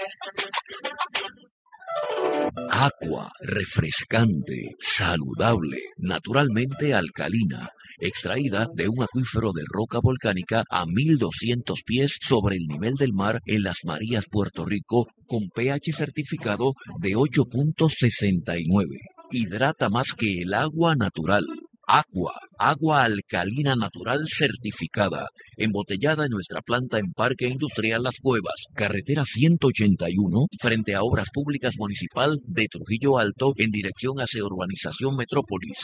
Agua refrescante, saludable, naturalmente alcalina, extraída de un acuífero de roca volcánica a 1200 pies sobre el nivel del mar en Las Marías, Puerto Rico, con pH certificado de 8.69. Hidrata más que el agua natural. Agua alcalina natural certificada, embotellada en nuestra planta en Parque Industrial Las Cuevas, carretera 181, frente a Obras Públicas Municipal de Trujillo Alto, en dirección hacia Urbanización Metrópolis,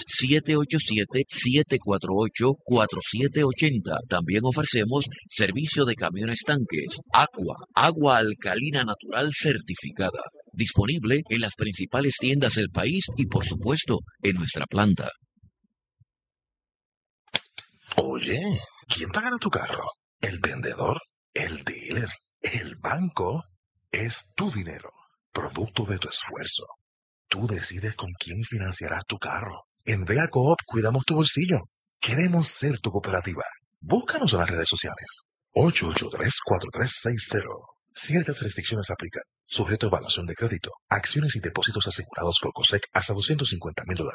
787-748-4780. También ofrecemos servicio de camiones tanques. Agua alcalina natural certificada, disponible en las principales tiendas del país y, por supuesto, en nuestra planta. Oye, ¿quién pagará tu carro? ¿El vendedor? ¿El dealer? ¿El banco? Es tu dinero, producto de tu esfuerzo. Tú decides con quién financiarás tu carro. En Vea Coop cuidamos tu bolsillo. Queremos ser tu cooperativa. Búscanos en las redes sociales. 883-4360. Ciertas restricciones aplican. Sujeto a evaluación de crédito. Acciones y depósitos asegurados por COSEC hasta $250,000.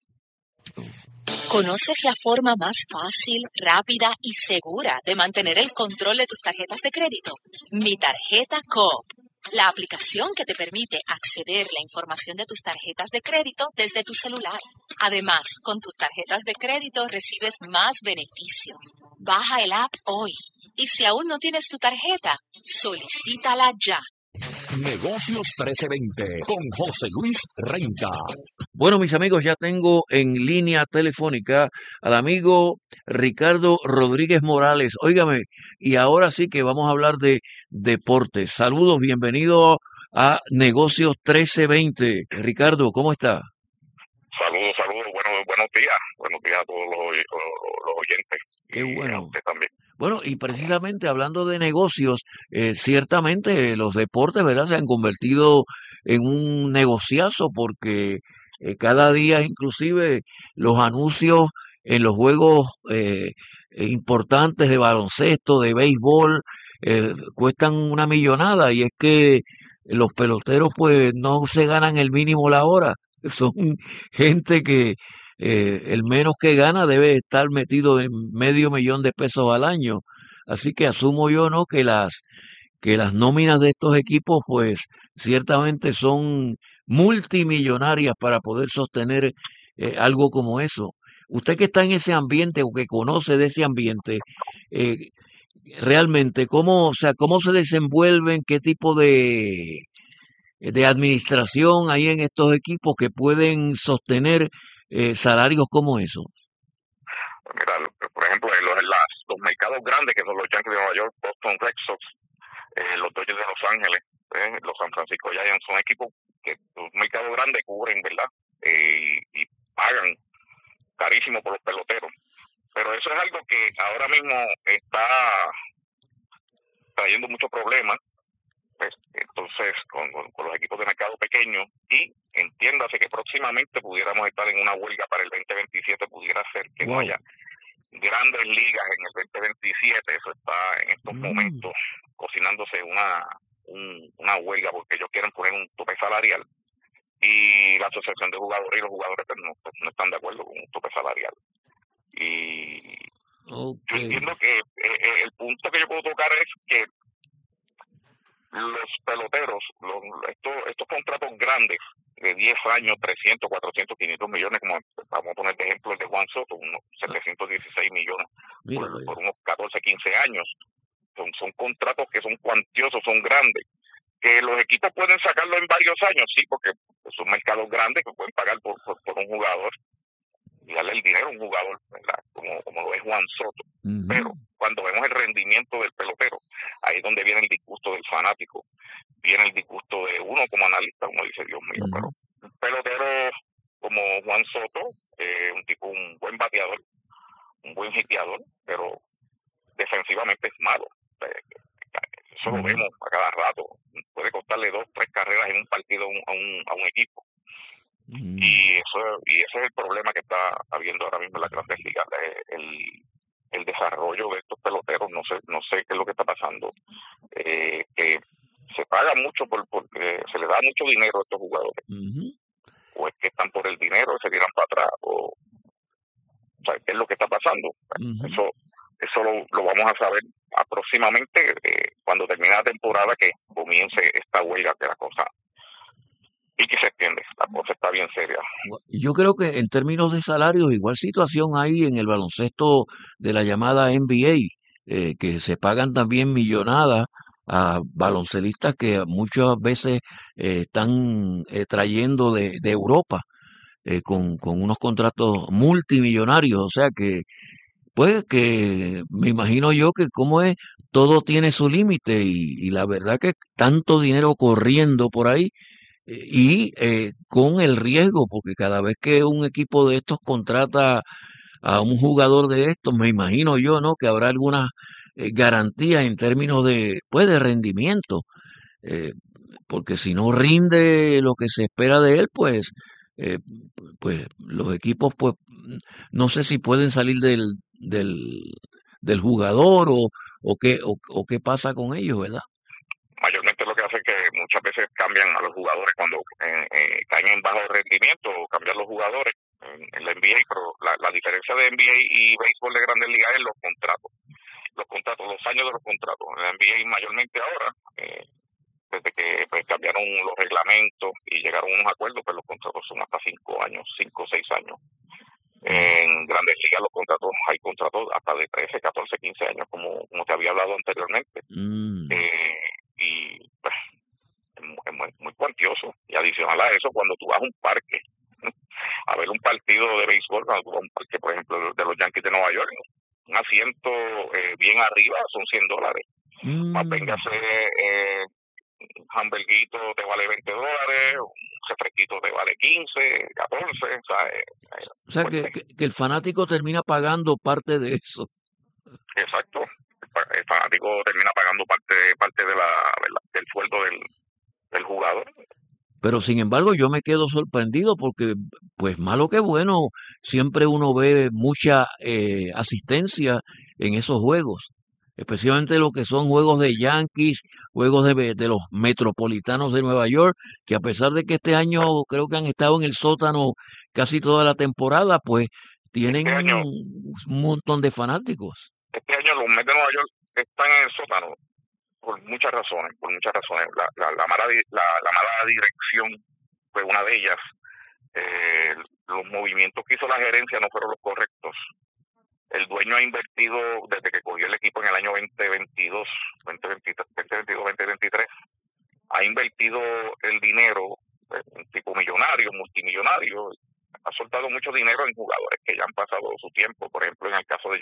¿Conoces la forma más fácil, rápida y segura de mantener el control de tus tarjetas de crédito? Mi Tarjeta Coop, la aplicación que te permite acceder a la información de tus tarjetas de crédito desde tu celular. Además, con tus tarjetas de crédito recibes más beneficios. Baja el app hoy. Y si aún no tienes tu tarjeta, solicítala ya. Negocios 1320 con José Luis Renta. Bueno, mis amigos, ya tengo en línea telefónica al amigo Ricardo Rodríguez Morales. Óigame, y ahora sí que vamos a hablar de deportes. Saludos, bienvenido a Negocios 1320. Ricardo, ¿cómo está? Saludos, buenos días. Buenos días a todos los oyentes. Qué y bueno. a usted también. Bueno, y precisamente hablando de negocios, ciertamente los deportes, ¿verdad?, se han convertido en un negociazo porque cada día inclusive los anuncios en los juegos importantes de baloncesto, de béisbol, cuestan una millonada, y es que los peloteros pues no se ganan el mínimo la hora. Son gente que el menos que gana debe estar metido en $500,000 al año. Así que asumo yo, ¿no?, que las nóminas de estos equipos pues ciertamente son multimillonarias para poder sostener algo como eso. Usted que está en ese ambiente o que conoce de ese ambiente, eh, realmente cómo se desenvuelven, qué tipo de administración hay en estos equipos que pueden sostener salarios como esos. Mira, por ejemplo, en los mercados grandes, que son los Yankees de Nueva York, Boston Red Sox, los Dodgers de Los Ángeles, los San Francisco Giants, son equipos que los mercados grandes cubren, ¿verdad? Y pagan carísimo por los peloteros. Pero eso es algo que ahora mismo está trayendo muchos problemas. Entonces, con los equipos de mercado pequeño, y entiéndase que próximamente pudiéramos estar en una huelga para el 2027, pudiera ser que no haya grandes ligas en el 2027. Eso está en estos momentos cocinándose una huelga porque ellos quieren poner un tope salarial y la asociación de jugadores y los jugadores no están de acuerdo con un tope salarial. Y yo entiendo que el punto que yo puedo tocar es que los peloteros, estos contratos grandes de 10 años, 300, 400, 500 millones, como vamos a poner de ejemplo el de Juan Soto, unos 716 millones por unos 14, 15 años, son contratos que son cuantiosos, son grandes, que los equipos pueden sacarlo en varios años, sí, porque son mercados grandes que pueden pagar por un jugador y darle el dinero a un jugador, ¿verdad?, como lo es Juan Soto. Pero cuando vemos el rendimiento del pelotero, ahí es donde viene el disgusto del fanático, viene el disgusto de uno como analista, como dice, Dios mío, pero un pelotero como Juan Soto, un buen bateador, un buen hiteador, pero defensivamente es malo. Eso lo vemos a cada rato. Puede costarle 2, 3 carreras en un partido a un equipo. Y ese es el problema que está habiendo ahora mismo en la Grandes Ligas, el desarrollo de estos peloteros. No sé qué es lo que está pasando, que se se paga mucho porque se le da mucho dinero a estos jugadores, o es que están por el dinero y se tiran para atrás, o sea, ¿qué es lo que está pasando? Eso lo vamos a saber próximamente, cuando termine la temporada, que comience esta huelga, que la cosa y que se extiende, la cosa está bien seria. Yo creo que en términos de salarios, igual situación hay en el baloncesto de la llamada NBA, que se pagan también millonadas a baloncelistas que muchas veces están trayendo de Europa, con unos contratos multimillonarios, o sea que pues que me imagino yo que como es, todo tiene su límite y la verdad que tanto dinero corriendo por ahí con el riesgo, porque cada vez que un equipo de estos contrata a un jugador de estos, me imagino yo, ¿no? Que habrá algunas garantías en términos de, pues, de rendimiento, eh, porque si no rinde lo que se espera de él, eh, pues los equipos, pues, no sé si pueden salir del jugador o qué pasa con ellos, ¿verdad? Mayormente lo que hace es que muchas veces cambian a los jugadores cuando caen en bajo rendimiento, o cambian los jugadores en la NBA, pero la diferencia de NBA y béisbol de Grandes Ligas es los contratos, los años de los contratos. En la NBA mayormente ahora, desde que pues, cambiaron los reglamentos y llegaron a unos acuerdos, pues los contratos son hasta 5 años, 5 o 6 años. En Grandes Ligas hay contratos hasta de 13, 14, 15 años, como te había hablado anteriormente. Y pues, es muy cuantioso. Y adicional a eso, cuando tú vas a un parque a ver un partido de béisbol, cuando tú vas a un parque, por ejemplo, de los Yankees de Nueva York, un asiento bien arriba son $100. Más véngase un hamburguito te vale $20, un refresquito te vale 15, 14, o sea que el fanático termina pagando parte de eso. Exacto. El fanático termina pagando parte del sueldo del jugador. Pero sin embargo yo me quedo sorprendido porque, pues malo que bueno, siempre uno ve mucha asistencia en esos juegos, especialmente lo que son juegos de Yankees, juegos de los Metropolitanos de Nueva York, que a pesar de que este año creo que han estado en el sótano casi toda la temporada, pues tienen un montón de fanáticos. Este año los Mets de Nueva York están en el sótano por muchas razones. La mala dirección fue una de ellas. Los movimientos que hizo la gerencia no fueron los correctos. El dueño ha invertido desde que cogió el equipo en el año 2022, 2023, ha invertido el dinero, un tipo millonario, multimillonario, ha soltado mucho dinero en jugadores que ya han pasado su tiempo. Por ejemplo, en el caso de